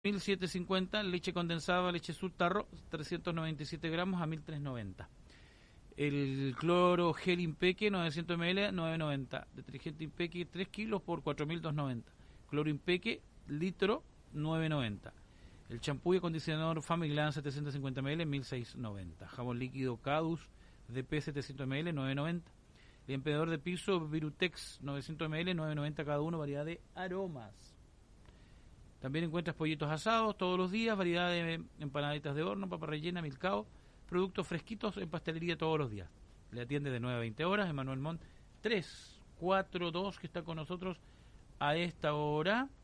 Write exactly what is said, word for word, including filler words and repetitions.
mil setecientos cincuenta, leche condensada, leche sur tarro, trescientos noventa y siete gramos a mil trescientos noventa. El cloro gel Impeque, novecientos mililitros, nueve noventa. Detergente Impeque, tres kilos por cuatro mil doscientos noventa. Cloro Impeque, litro, nueve noventa. El champú y acondicionador Family Glam, setecientos cincuenta mililitros, mil seiscientos noventa. Jabón líquido Cadus, D P, setecientos mililitros, nueve noventa. Limpiador de piso Virutex, novecientos mililitros, nueve noventa cada uno, variedad de aromas. También encuentras pollitos asados todos los días, variedad de empanaditas de horno, papa rellena, milcao, productos fresquitos en pastelería todos los días. Le atiende de nueve a veinte horas, Emanuel Montt tres cuatro dos, que está con nosotros a esta hora.